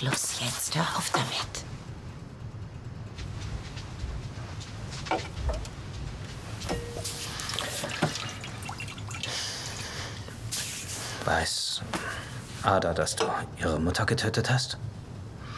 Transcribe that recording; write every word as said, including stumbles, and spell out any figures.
Schluss jetzt. Hör auf damit. Weiß Ada, dass du ihre Mutter getötet hast?